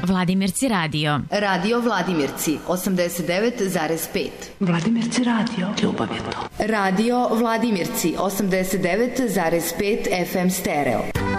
Vladimirci radio. Radio Vladimirci 89,5. Vladimirci radio. Ljubav je to. Radio Vladimirci 89,5 FM stereo.